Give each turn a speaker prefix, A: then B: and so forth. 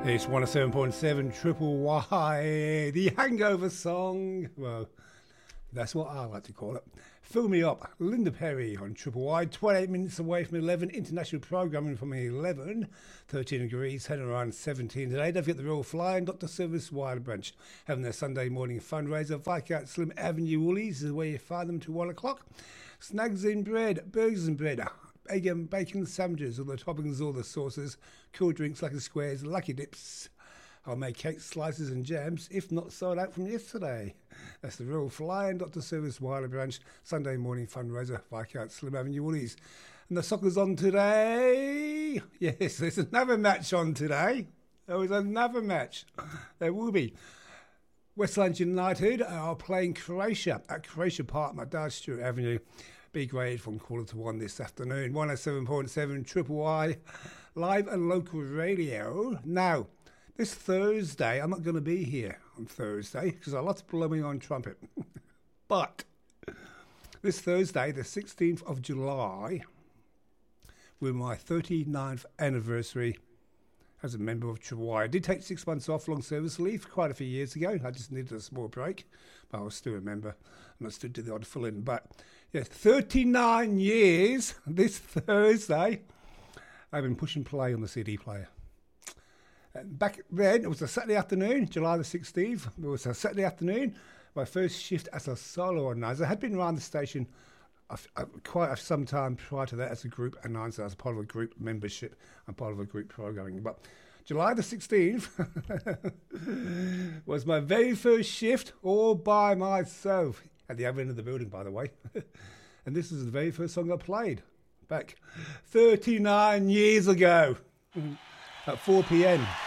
A: It's 107.7 Triple Y, the hangover song. Well, that's what I like to call it. Fill Me Up, Linda Perry on Triple Y, 28 minutes away from 11, international programming from 11, 13 degrees, heading around 17 today. Don't forget the Royal Fly and Dr. Service Wild Branch having their Sunday morning fundraiser. Viscount Slim Avenue Woolies is where you find them to 1 o'clock. Snags in bread, burgers and bread, bacon sandwiches, all the toppings, all the sauces, cool drinks, lucky squares, lucky dips. I'll make cakes, slices and jams, if not sold out from yesterday. That's the Royal Fly and Dr. Service Wilder Branch Sunday morning fundraiser, Viscount Slim Avenue Woolies. And the soccer's on today. Yes, there's another match on today. There was another match. There will be. Westlands United are playing Croatia at Croatia Park, Madad Stewart Avenue. B grade from 1:45 this afternoon. 107.7 Triple Y, live and local radio. Now, this Thursday, I'm not going to be here on Thursday because I love to blow me on trumpet. But this Thursday, the 16th of July, will my 39th anniversary as a member of Triple Y. I did take 6 months off long service leave quite a few years ago. I just needed a small break, but I was still a member and I still did the odd fill-in. But yes, 39 years this Thursday, I've been pushing play on the CD player. Back then, it was a Saturday afternoon, July the 16th. It was a Saturday afternoon. My first shift as a solo announcer. I had been around the station quite some time prior to that as a group announcer, as part of a group membership and part of a group programming. But July the 16th was my very first shift all by myself at the other end of the building, by the way. And this is the very first song I played back 39 years ago at 4 p.m.